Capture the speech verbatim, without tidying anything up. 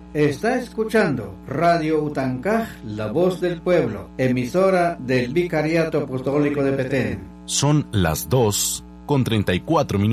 Está escuchando Radio Utancaj, la voz del pueblo, emisora del Vicariato Apostólico de Petén. Son las dos con treinta y cuatro minutos.